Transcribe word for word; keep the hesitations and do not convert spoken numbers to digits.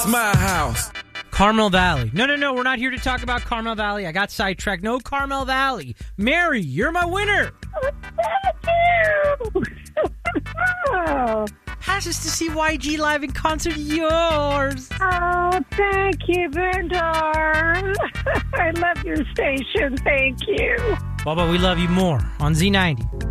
my house. Carmel Valley. No, no, no. We're not here to talk about Carmel Valley. I got sidetracked. No, Carmel Valley. Mary, you're my winner. Oh, thank you. Oh. Passes to see Y G live in concert. Yours. Oh, thank you, Vendor. I love your station. Thank you. Bubba, we love you more on Z ninety.